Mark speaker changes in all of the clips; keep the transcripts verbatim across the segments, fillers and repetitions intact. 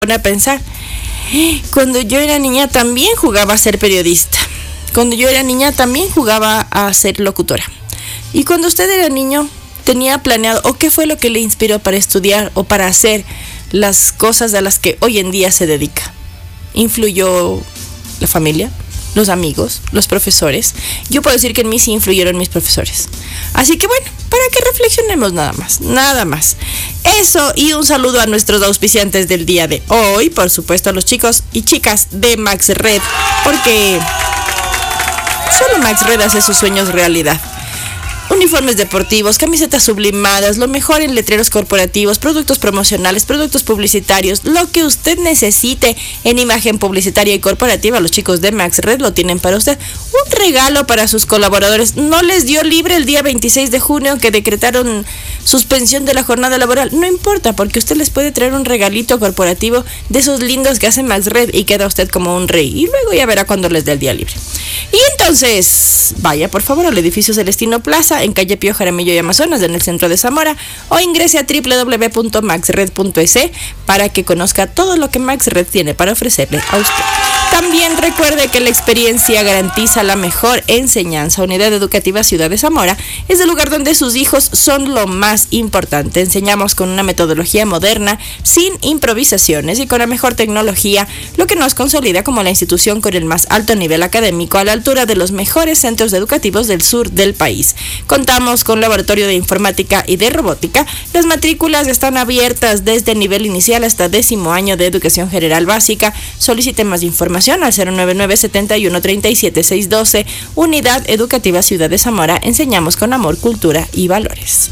Speaker 1: a pensar, cuando yo era niña también jugaba a ser periodista. Cuando yo era niña también jugaba a ser locutora. Y cuando usted era niño, tenía planeado, o qué fue lo que le inspiró para estudiar o para hacer las cosas a las que hoy en día se dedica. ¿Influyó la familia, los amigos, los profesores? Yo puedo decir que en mí sí influyeron mis profesores. Así que bueno, para que reflexionemos nada más, nada más. Eso, y un saludo a nuestros auspiciantes del día de hoy, por supuesto a los chicos y chicas de Max Red, porque solo Max Red hace sus sueños realidad. Uniformes deportivos, camisetas sublimadas, lo mejor en letreros corporativos, productos promocionales, productos publicitarios, lo que usted necesite en imagen publicitaria y corporativa, los chicos de Max Red lo tienen para usted. Un regalo para sus colaboradores. ¿No les dio libre el día veintiséis de junio que decretaron suspensión de la jornada laboral? No importa, porque usted les puede traer un regalito corporativo de esos lindos que hace Max Red y queda usted como un rey. Y luego ya verá cuando les dé el día libre. Y entonces, vaya por favor al edificio Celestino Plaza, en calle Pío Jaramillo y Amazonas, en el centro de Zamora, o ingrese a doble u doble u doble u punto max red punto e s para que conozca todo lo que Max Red tiene para ofrecerle a usted. También recuerde que la experiencia garantiza la mejor enseñanza. Unidad Educativa Ciudad de Zamora es el lugar donde sus hijos son lo más importante. Enseñamos con una metodología moderna, sin improvisaciones y con la mejor tecnología, lo que nos consolida como la institución con el más alto nivel académico a la altura de los mejores centros educativos del sur del país. Contamos con laboratorio de informática y de robótica. Las matrículas están abiertas desde nivel inicial hasta décimo año de educación general básica. Solicite más información al cero nueve nueve, siete uno, tres siete, seis uno dos. Unidad Educativa Ciudad de Zamora. Enseñamos con amor, cultura y valores.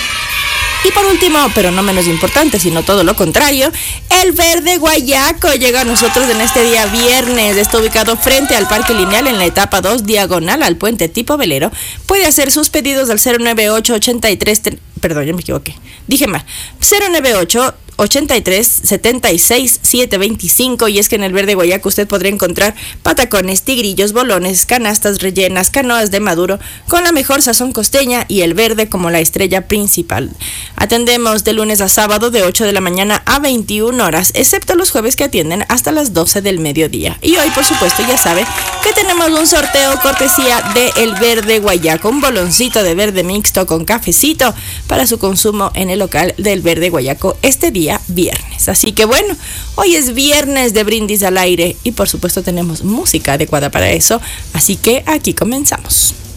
Speaker 1: Y por último, pero no menos importante, sino todo lo contrario, el Verde Guayaco llega a nosotros en este día viernes. Está ubicado frente al Parque Lineal en la etapa dos, diagonal al puente tipo velero. Puede hacer sus pedidos al cero nueve ocho, ochenta y tres, perdón, ya me equivoqué, dije mal, cero nueve ocho, ochenta y tres, setenta y seis, setecientos veinticinco. Y es que en el Verde Guayaco usted podrá encontrar patacones, tigrillos, bolones, canastas rellenas, canoas de maduro con la mejor sazón costeña y el verde como la estrella principal. Atendemos de lunes a sábado de ocho de la mañana a veintiuna horas, excepto los jueves que atienden hasta las doce del mediodía. Y hoy, por supuesto, ya sabe que tenemos un sorteo cortesía de El Verde Guayaco, un boloncito de verde mixto con cafecito para su consumo en el local del Verde Guayaco este día viernes. Así que bueno, hoy es viernes de brindis al aire y por supuesto tenemos música adecuada para eso, así que aquí comenzamos.